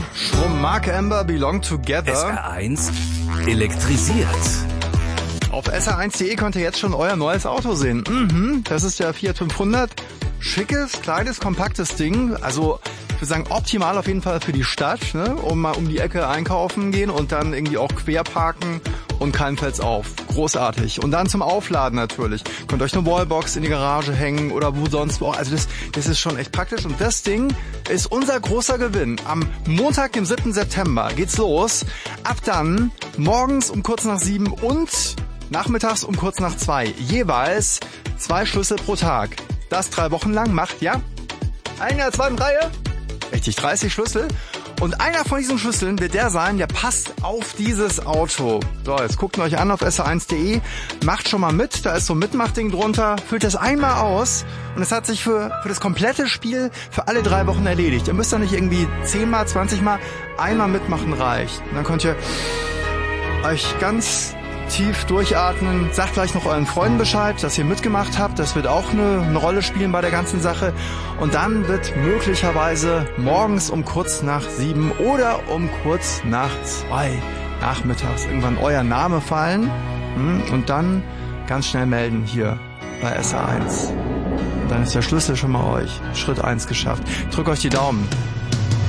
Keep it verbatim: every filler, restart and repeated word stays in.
Strom, Mark Amber, Belong Together. S R eins elektrisiert. Auf S R eins punkt de könnt ihr jetzt schon euer neues Auto sehen. Mhm, das ist der Fiat fünfhundert. Schickes, kleines, kompaktes Ding. Also ich würde sagen, optimal auf jeden Fall für die Stadt, ne? Um mal um die Ecke einkaufen gehen und dann irgendwie auch quer parken und keinem fällt's auf. Großartig. Und dann zum Aufladen natürlich. Könnt euch eine Wallbox in die Garage hängen oder wo sonst wo auch. Also das, das ist schon echt praktisch. Und das Ding ist unser großer Gewinn. Am Montag, dem siebten September, geht's los. Ab dann morgens um kurz nach sieben und nachmittags um kurz nach zwei. Jeweils zwei Schlüssel pro Tag. Das drei Wochen lang macht, ja, ein Jahr, zwei und drei, richtig, dreißig Schlüssel. Und einer von diesen Schlüsseln wird der sein, der passt auf dieses Auto. So, jetzt guckt euch an auf S R eins punkt de, macht schon mal mit, da ist so ein Mitmachding drunter, füllt das einmal aus und es hat sich für, für das komplette Spiel für alle drei Wochen erledigt. Ihr müsst da nicht irgendwie zehnmal, zwanzigmal, einmal mitmachen reicht. Und dann könnt ihr euch ganz tief durchatmen, sagt gleich noch euren Freunden Bescheid, dass ihr mitgemacht habt, das wird auch eine, eine Rolle spielen bei der ganzen Sache und dann wird möglicherweise morgens um kurz nach sieben oder um kurz nach zwei nachmittags irgendwann euer Name fallen und dann ganz schnell melden hier bei S R eins. Und dann ist der Schlüssel schon mal euch. Schritt eins geschafft. Drückt euch die Daumen.